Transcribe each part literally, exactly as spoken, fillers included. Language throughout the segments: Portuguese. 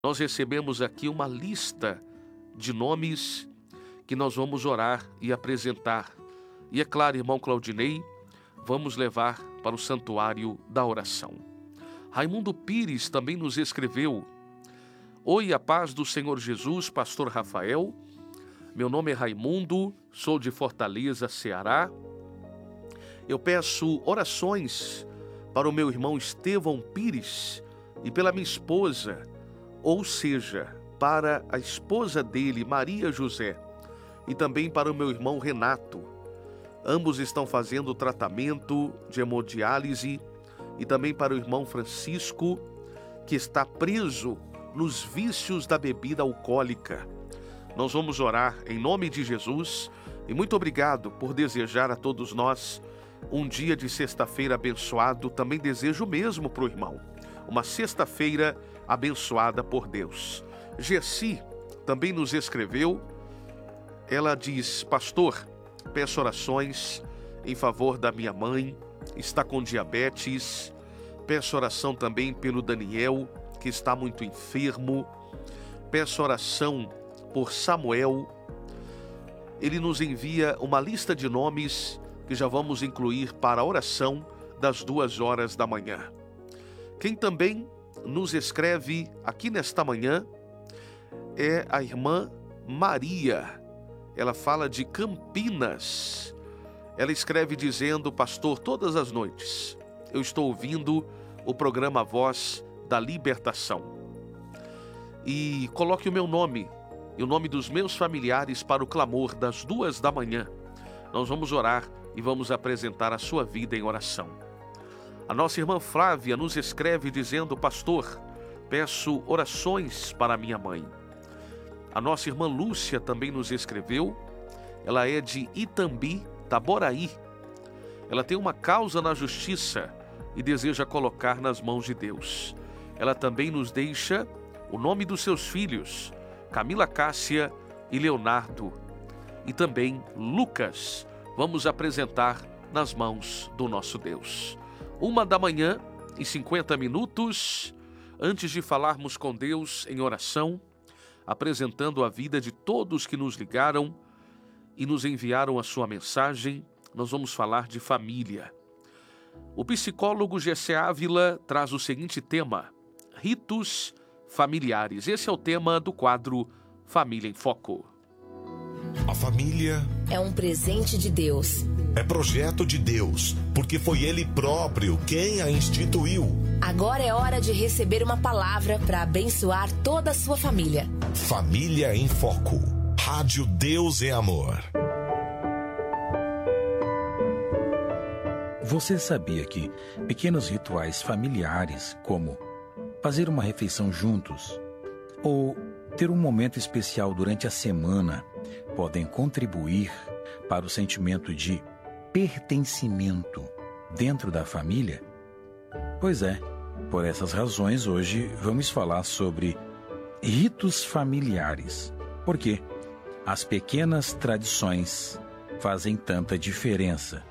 nós recebemos aqui uma lista de nomes que nós vamos orar e apresentar. E é claro, irmão Claudinei, vamos levar para o santuário da oração. Raimundo Pires também nos escreveu: Oi, a paz do Senhor Jesus, pastor Rafael. Meu nome é Raimundo, sou de Fortaleza, Ceará. Eu peço orações para o meu irmão Estevão Pires e pela minha esposa, ou seja, para a esposa dele, Maria José, e também para o meu irmão Renato. Ambos estão fazendo tratamento de hemodiálise, e também para o irmão Francisco, que está preso nos vícios da bebida alcoólica. Nós vamos orar em nome de Jesus, e muito obrigado por desejar a todos nós um dia de sexta-feira abençoado. Também desejo o mesmo para o irmão, uma sexta-feira abençoada por Deus. Gessi também nos escreveu. Ela diz: pastor, peço orações em favor da minha mãe, está com diabetes. Peço oração também pelo Daniel, que está muito enfermo. Peço oração por Samuel. Ele nos envia uma lista de nomes que já vamos incluir para a oração das duas horas da manhã. Quem também nos escreve aqui nesta manhã é a irmã Maria. Ela fala de Campinas. Ela escreve dizendo: pastor, todas as noites eu estou ouvindo o programa Voz da Libertação. E coloque o meu nome e o nome dos meus familiares para o clamor das duas da manhã. Nós vamos orar e vamos apresentar a sua vida em oração. A nossa irmã Flávia nos escreve dizendo: pastor, peço orações para minha mãe. A nossa irmã Lúcia também nos escreveu. Ela é de Itambi, Taboraí. Ela tem uma causa na justiça e deseja colocar nas mãos de Deus. Ela também nos deixa o nome dos seus filhos, Camila Cássia e Leonardo, e também Lucas. Vamos apresentar nas mãos do nosso Deus. Uma da manhã e cinquenta minutos, antes de falarmos com Deus em oração, apresentando a vida de todos que nos ligaram e nos enviaram a sua mensagem, nós vamos falar de família. O psicólogo Gessé Ávila traz o seguinte tema: ritos familiares. Esse é o tema do quadro Família em Foco. A família é um presente de Deus. É projeto de Deus, porque foi Ele próprio quem a instituiu. Agora é hora de receber uma palavra para abençoar toda a sua família. Família em Foco. Rádio Deus é Amor. Você sabia que pequenos rituais familiares, como fazer uma refeição juntos ou ter um momento especial durante a semana, podem contribuir para o sentimento de pertencimento dentro da família? Pois é, por essas razões hoje vamos falar sobre ritos familiares. Por quê? As pequenas tradições fazem tanta diferença.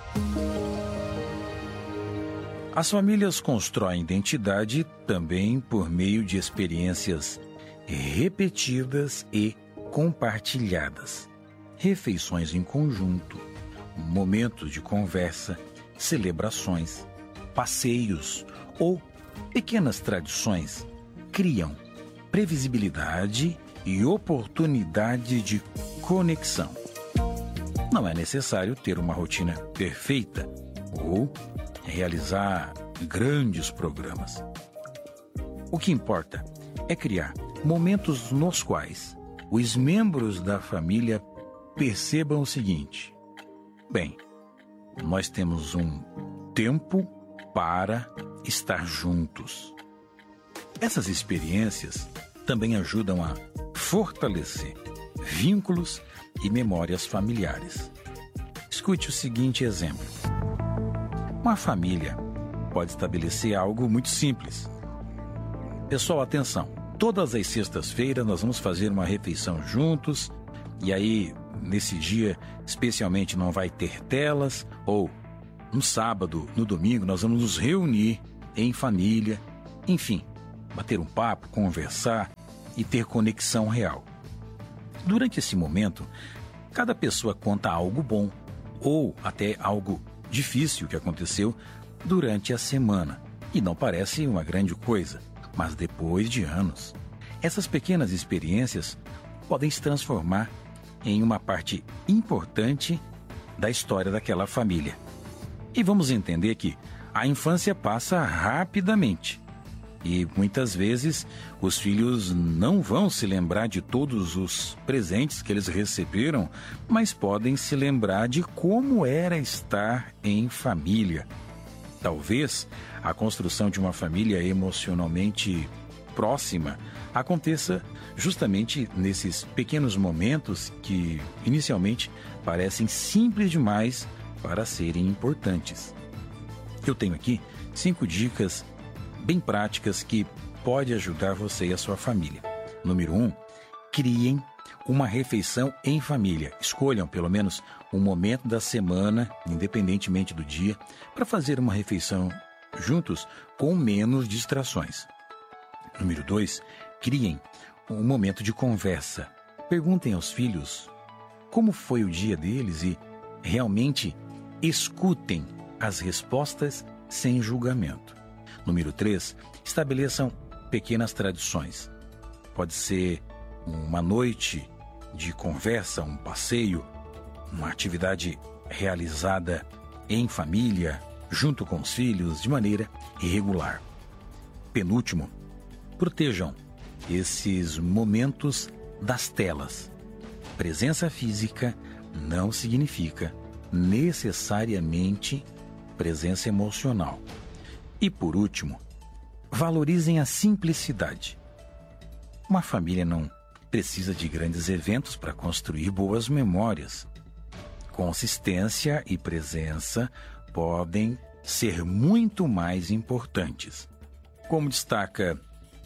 As famílias constroem identidade também por meio de experiências repetidas e compartilhadas. Refeições em conjunto, momentos de conversa, celebrações, passeios ou pequenas tradições criam previsibilidade e oportunidade de conexão. Não é necessário ter uma rotina perfeita ou realizar grandes programas. O que importa é criar momentos nos quais os membros da família percebam o seguinte: bem, nós temos um tempo para estar juntos. Essas experiências também ajudam a fortalecer vínculos e memórias familiares. Escute o seguinte exemplo. Uma família pode estabelecer algo muito simples. Pessoal, atenção, todas as sextas-feiras nós vamos fazer uma refeição juntos, e aí, nesse dia, especialmente não vai ter telas, ou no sábado, no domingo, nós vamos nos reunir em família. Enfim, bater um papo, conversar e ter conexão real. Durante esse momento, cada pessoa conta algo bom ou até algo difícil que aconteceu durante a semana. E não parece uma grande coisa, mas depois de anos, essas pequenas experiências podem se transformar em uma parte importante da história daquela família. E vamos entender que a infância passa rapidamente. E muitas vezes os filhos não vão se lembrar de todos os presentes que eles receberam, mas podem se lembrar de como era estar em família. Talvez a construção de uma família emocionalmente próxima aconteça justamente nesses pequenos momentos que inicialmente parecem simples demais para serem importantes. Eu tenho aqui cinco dicas bem práticas que podem ajudar você e a sua família. Número um, criem uma refeição em família. Escolham pelo menos um momento da semana, independentemente do dia, para fazer uma refeição juntos com menos distrações. Número dois, criem um momento de conversa. Perguntem aos filhos como foi o dia deles e realmente escutem as respostas sem julgamento. Número três, estabeleçam pequenas tradições. Pode ser uma noite de conversa, um passeio, uma atividade realizada em família, junto com os filhos, de maneira irregular. Penúltimo, protejam esses momentos das telas. Presença física não significa necessariamente presença emocional. E por último, valorizem a simplicidade. Uma família não precisa de grandes eventos para construir boas memórias. Consistência e presença podem ser muito mais importantes. Como destaca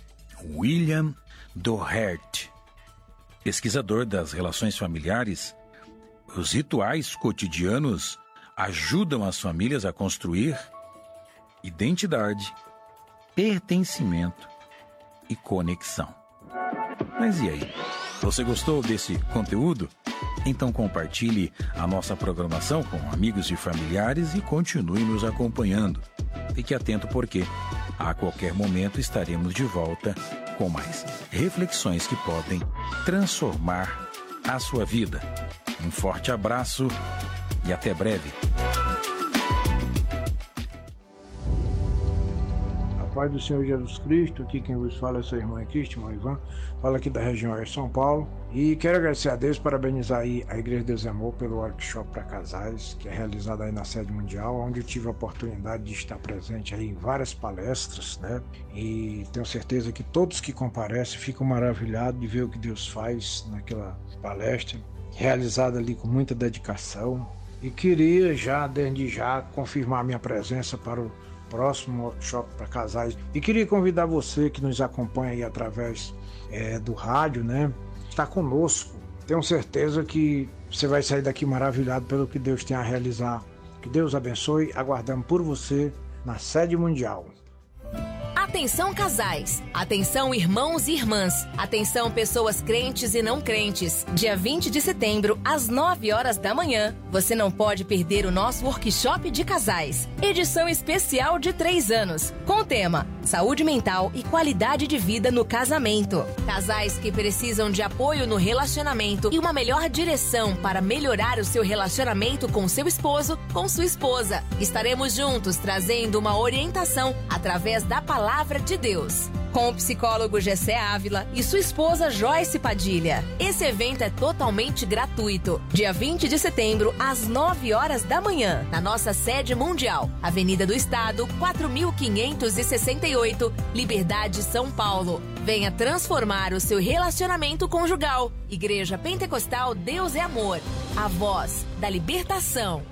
William Doherty, pesquisador das relações familiares, os rituais cotidianos ajudam as famílias a construir identidade, pertencimento e conexão. Mas e aí? Você gostou desse conteúdo? Então compartilhe a nossa programação com amigos e familiares e continue nos acompanhando. Fique atento porque a qualquer momento estaremos de volta com mais reflexões que podem transformar a sua vida. Um forte abraço e até breve. Paz do Senhor Jesus Cristo, aqui quem vos fala é seu irmão Cristo, irmão Ivan, fala aqui da região de São Paulo, e quero agradecer a Deus, parabenizar aí a Igreja Deus e Amor pelo workshop para casais, que é realizado aí na sede mundial, onde eu tive a oportunidade de estar presente aí em várias palestras, né, e tenho certeza que todos que comparecem ficam maravilhados de ver o que Deus faz naquela palestra, realizada ali com muita dedicação, e queria já, desde já, confirmar minha presença para o próximo workshop para casais. E queria convidar você que nos acompanha aí através é, do rádio, né? Está conosco. Tenho certeza que você vai sair daqui maravilhado pelo que Deus tem a realizar. Que Deus abençoe. Aguardamos por você na sede mundial. Atenção casais, atenção irmãos e irmãs, atenção pessoas crentes e não crentes. Dia vinte de setembro, às nove horas da manhã, você não pode perder o nosso workshop de casais. Edição especial de três anos, com o tema Saúde Mental e Qualidade de Vida no Casamento. Casais que precisam de apoio no relacionamento e uma melhor direção para melhorar o seu relacionamento com seu esposo, com sua esposa. Estaremos juntos trazendo uma orientação através da palavra de Deus, com o psicólogo Gessé Ávila e sua esposa Joyce Padilha. Esse evento é totalmente gratuito. Dia vinte de setembro, às nove horas da manhã, na nossa sede mundial, Avenida do Estado, quatro mil quinhentos e sessenta e oito, Liberdade, São Paulo. Venha transformar o seu relacionamento conjugal. Igreja Pentecostal Deus é Amor, a voz da libertação.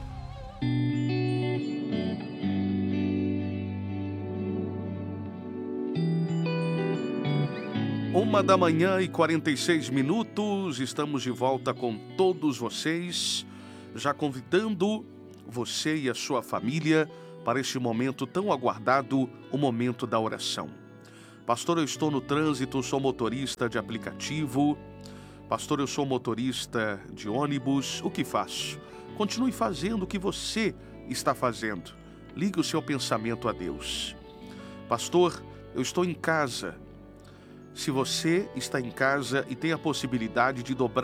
Uma da manhã e quarenta e seis minutos, estamos de volta com todos vocês, já convidando você e a sua família para este momento tão aguardado, o momento da oração. Pastor, eu estou no trânsito, sou motorista de aplicativo. Pastor, eu sou motorista de ônibus. O que faço? Continue fazendo o que você está fazendo. Ligue o seu pensamento a Deus. Pastor, eu estou em casa. Se você está em casa e tem a possibilidade de dobrar